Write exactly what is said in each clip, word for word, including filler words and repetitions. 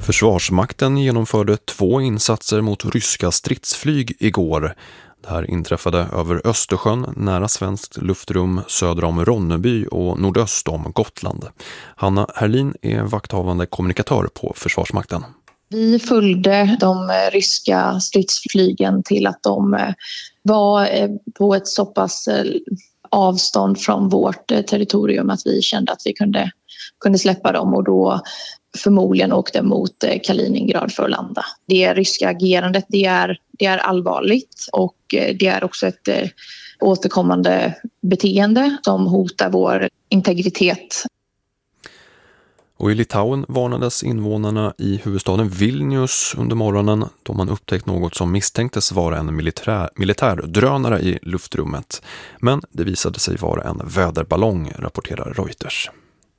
Försvarsmakten genomförde två insatser mot ryska stridsflyg igår. Det här inträffade över Östersjön, nära svenskt luftrum söder om Ronneby och nordöst om Gotland. Hanna Herlin är vakthavande kommunikatör på Försvarsmakten. Vi följde de ryska stridsflygen till att de var på ett så pass avstånd från vårt territorium att vi kände att vi kunde, kunde släppa dem och då förmodligen åkte mot Kaliningrad för att landa. Det ryska agerandet det är, det är allvarligt och det är också ett återkommande beteende som hotar vår integritet. Och i Litauen varnades invånarna i huvudstaden Vilnius under morgonen då man upptäckt något som misstänktes vara en militär, militärdrönare i luftrummet. Men det visade sig vara en väderballong, rapporterar Reuters.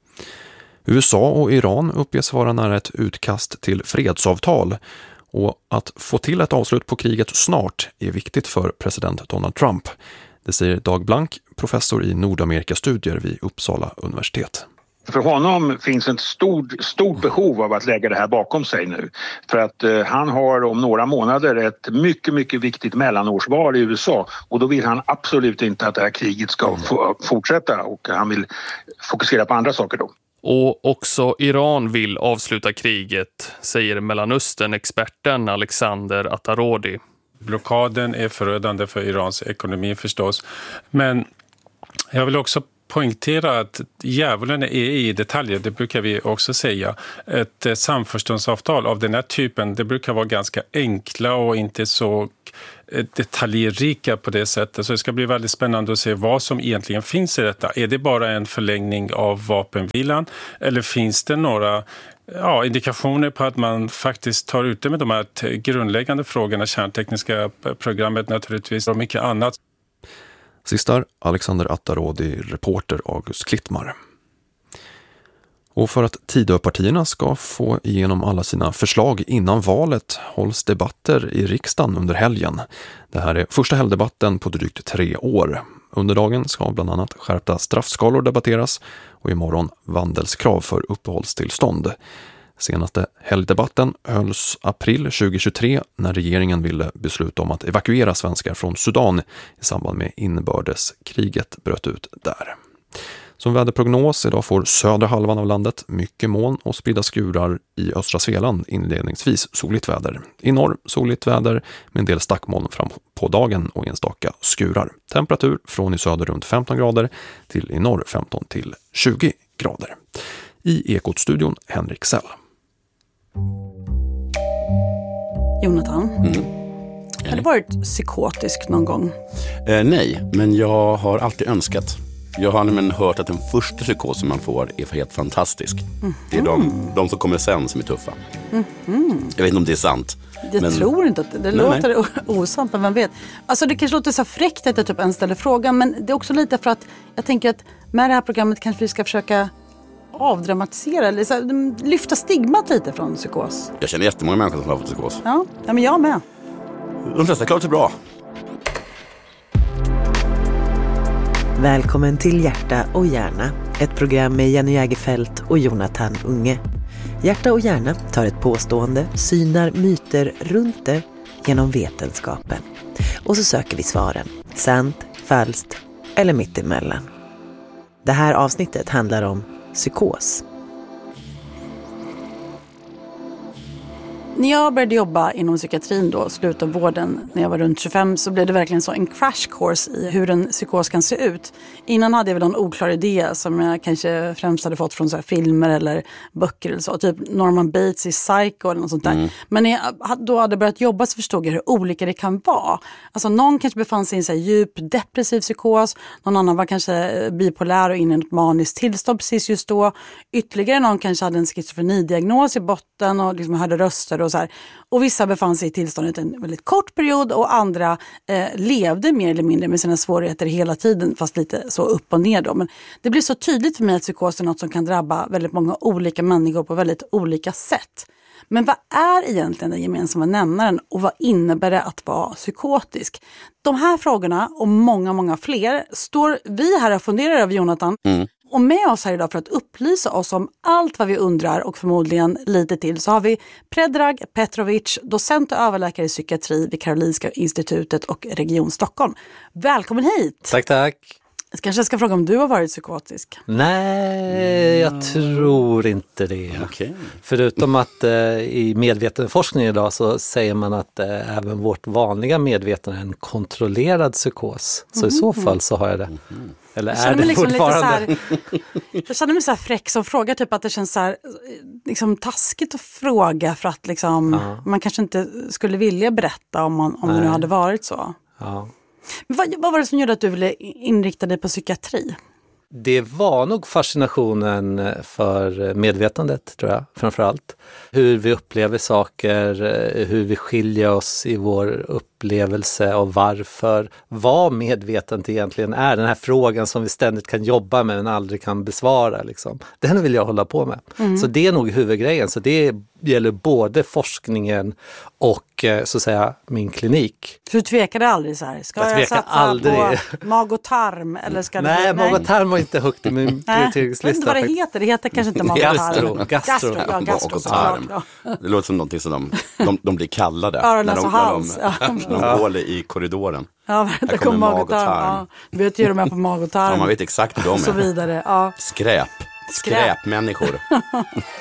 U S A och Iran uppges vara nära ett utkast till fredsavtal och att få till ett avslut på kriget snart är viktigt för president Donald Trump. Det säger Dag Blank, professor i Nordamerikastudier vid Uppsala universitet. För honom finns ett stort, stort behov av att lägga det här bakom sig nu. För att eh, han har om några månader ett mycket, mycket viktigt mellanårsval i U S A. Och då vill han absolut inte att det här kriget ska f- fortsätta och han vill fokusera på andra saker då. Och också Iran vill avsluta kriget, säger Mellanöstern-experten Alexander Atarodi. Blockaden är förödande för Irans ekonomi förstås. Men jag vill också poängtera att djävulen är i detaljer, det brukar vi också säga. Ett samförståndsavtal av den här typen, det brukar vara ganska enkla och inte så detaljrika på det sättet. Så det ska bli väldigt spännande att se vad som egentligen finns i detta. Är det bara en förlängning av vapenvilan eller finns det några ja, indikationer på att man faktiskt tar ut det med de här grundläggande frågorna, kärntekniska programmet naturligtvis och mycket annat. Sistar Alexander Atarodi, reporter August Klittmar. Och för att Tidöpartierna ska få igenom alla sina förslag innan valet hålls debatter i riksdagen under helgen. Det här är första helgdebatten på drygt tre år. Under dagen ska bland annat skärpta straffskalor debatteras och imorgon vandelskrav för uppehållstillstånd. Senaste helgdebatten hölls april tjugohundratjugotre när regeringen ville besluta om att evakuera svenskar från Sudan i samband med inbördeskriget bröt ut där. Som väderprognos idag får södra halvan av landet mycket moln och spridda skurar i östra Svealand inledningsvis soligt väder. I norr soligt väder med en del stackmoln fram på dagen och enstaka skurar. Temperatur från i söder runt femton grader till i norr femton till tjugo grader. I Ekot-studion Henrik Sell. Jonathan, Mm. har du varit psykotisk någon gång? Eh, nej, men jag har alltid önskat. Jag har nämligen hört att den första psykosen man får är helt fantastisk. Mm. Det är de, de som kommer sen som är tuffa. Mm. Jag vet inte om det är sant. Jag men... tror inte att det, det nej, låter nej. osant, men vem vet. Alltså det kanske låter så fräckt att jag typ ens ställer frågan, men det är också lite för att jag tänker att med det här programmet kanske vi ska försöka avdramatisera eller så här, lyfta stigmat lite från psykos. Jag känner jättemånga människor som har fått psykos. Ja, ja men jag med. De flesta klarar sig bra. Välkommen till Hjärta och hjärna, ett program med Jenny Jägerfelt och Jonathan Unge. Hjärta och hjärna tar ett påstående, synar myter runt det genom vetenskapen. Och så söker vi svaren, sant, falskt eller mittemellan. Det här avsnittet handlar om psykos. När jag började jobba inom psykiatrin då, slutenvården, när jag var runt tjugofem, så blev det verkligen så en crash course i hur en psykos kan se ut. Innan hade jag väl en oklar idé som jag kanske främst hade fått från så här filmer eller böcker eller så. Typ Norman Bates i Psycho eller något sånt där. Mm. Men när jag då hade börjat jobba så förstod jag hur olika det kan vara. Alltså någon kanske befann sig i en så här djup depressiv psykos. Någon annan var kanske bipolär och inne i ett maniskt tillstånd precis just då. Ytterligare någon kanske hade en schizofrenidiagnos i botten och liksom hörde röster och så här. Och vissa befann sig i tillståndet en väldigt kort period och andra eh, levde mer eller mindre med sina svårigheter hela tiden, fast lite så upp och ner då. Men det blir så tydligt för mig att psykos är något som kan drabba väldigt många olika människor på väldigt olika sätt. Men vad är egentligen den gemensamma nämnaren och vad innebär det att vara psykotisk? De här frågorna och många, många fler står vi här och funderar över, Jonathan. Mm. Och med oss här idag för att upplysa oss om allt vad vi undrar och förmodligen lite till så har vi Predrag Petrovic, docent och överläkare i psykiatri vid Karolinska institutet och Region Stockholm. Välkommen hit! Tack, tack. Jag kanske ska fråga om du har varit psykotisk? Nej, jag tror inte det. Okay. Förutom att eh, i medvetenforskning idag så säger man att eh, även vårt vanliga medvetande är en kontrollerad psykos. Så mm. i så fall så har jag det. Mm. Eller är det liksom fortfarande? Lite så här, jag känner mig så här fräck som frågar, typ att det känns så här, liksom taskigt att fråga för att liksom, ja. man kanske inte skulle vilja berätta om, man, om det nu hade varit så. Ja. Men vad, vad var det som gjorde att du ville inrikta dig på psykiatri? Det var nog fascinationen för medvetandet, tror jag, framförallt. Hur vi upplever saker, hur vi skiljer oss i vår upplevelse och varför. Vad medvetandet egentligen är, den här frågan som vi ständigt kan jobba med men aldrig kan besvara. Liksom. Den vill jag hålla på med. Mm. Så det är nog huvudgrejen. Så det gäller både forskningen och så att säga min klinik. Så du tvekade aldrig så här? Ska jag, jag satsa aldrig. på mag och tarm? Eller ska det nej, bli, nej, mag och tarm var inte högt i min prioriteringslista. Jag vet inte vad det heter. Det heter kanske inte mag och tarm. Gastro. Gastro. Gastro. Ja, gastro. Och tarm. Det låter som någonting som de, de, de blir kallade. Öron och hals. När de, de, de går i korridoren. Ja, det kommer mag och tarm. Ja, du vet ju de är på mag och tarm. Ja, man vet exakt hur de är. Och så vidare. Ja. Skräp. Skräpmänniskor.